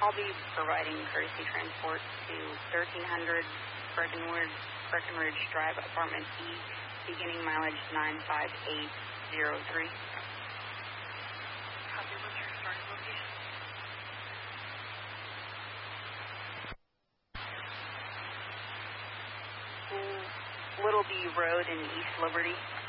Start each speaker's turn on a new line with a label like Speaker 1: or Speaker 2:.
Speaker 1: I'll be providing courtesy transport to 1300 Breckenridge Drive, Apartment E, beginning mileage 95803.
Speaker 2: Copy. What's your starting location?
Speaker 1: Little B Road in East Liberty.